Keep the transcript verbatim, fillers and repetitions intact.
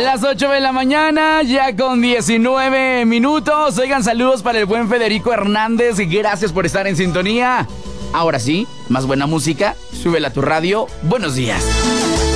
Las ocho de la mañana, ya con diecinueve minutos. Oigan, saludos para el buen Federico Hernández. Gracias por estar en sintonía. Ahora sí, más buena música. Súbela a tu radio. Buenos días.